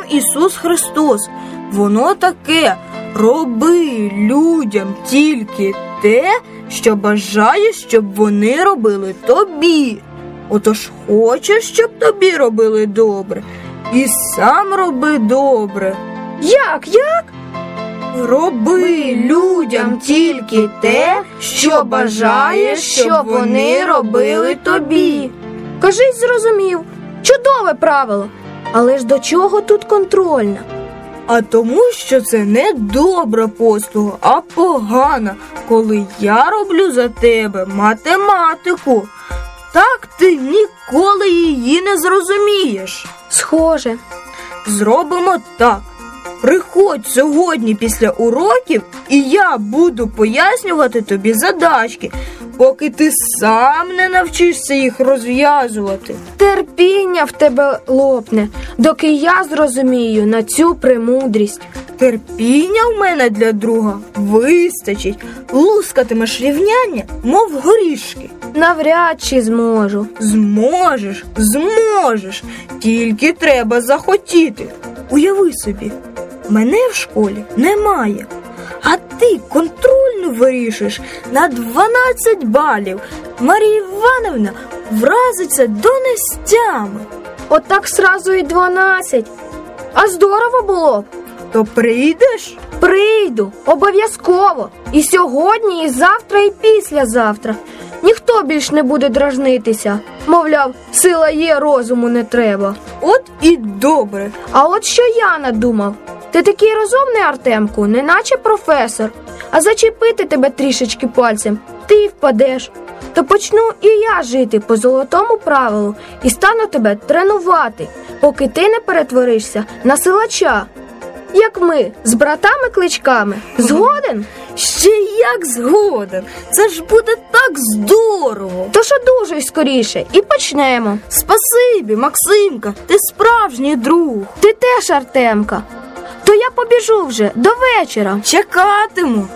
Ісус Христос. Воно таке: роби людям тільки те, що бажаєш, щоб вони робили тобі. Отож хочеш, щоб тобі робили добре, і сам роби добре. Як? Роби людям тільки те, що бажаєш, щоб вони робили тобі. Кажись, зрозумів. Чудове правило. Але ж до чого тут контрольна? А тому, що це не добра послуга, а погана, коли я роблю за тебе математику. Так ти ніколи її не зрозумієш. Схоже. Зробимо так. Приходь сьогодні після уроків, і я буду пояснювати тобі задачки, поки ти сам не навчишся їх розв'язувати. Терпіння в тебе лопне, доки я зрозумію на цю премудрість. Терпіння в мене для друга вистачить. Лускатимеш рівняння, мов горішки. Навряд чи зможу. Зможеш. Тільки треба захотіти. Уяви собі, мене в школі немає, а ти контрольну вирішиш на 12 балів. Марія Івановна вразиться до нестями. Отак сразу і 12. А здорово було б. То прийдеш? Прийду, обов'язково. І сьогодні, і завтра, і післязавтра. Ніхто більш не буде дражнитися. Мовляв, сила є, розуму не треба. От і добре. А от що я надумав. Ти такий розумний, Артемку, неначе професор. А зачепити тебе трішечки пальцем, ти й впадеш. То почну і я жити по золотому правилу і стану тебе тренувати, поки ти не перетворишся на силача. Як ми, з братами-кличками. Згоден? Ще як згоден. Це ж буде так здорово. Тож одужуй скоріше і почнемо. Спасибі, Максимка, ти справжній друг. Ти теж, Артемка. То я побіжу вже, до вечора. Чекатиму.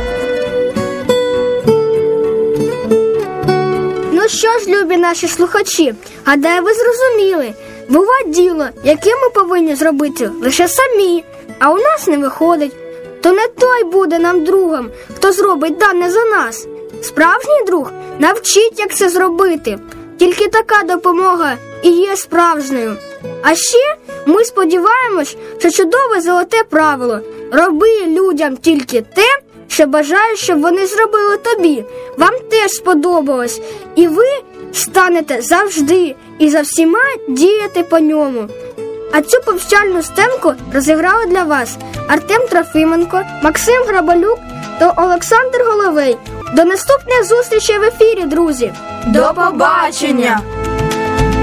Ну що ж, любі наші слухачі, гадаю, ви зрозуміли. Буває діло, яке ми повинні зробити лише самі, а у нас не виходить. То не той буде нам другом, хто зробить дане за нас. Справжній друг навчить, як це зробити. Тільки така допомога і є справжньою. А ще ми сподіваємось, що чудове золоте правило «Роби людям тільки те, що бажаєш, щоб вони зробили тобі» вам теж сподобалось, і ви станете завжди і за всіма діяти по ньому. А цю повчальну стемку розіграли для вас Артем Трофименко, Максим Грабалюк та Олександр Головей. До наступних зустрічей в ефірі, друзі! До побачення!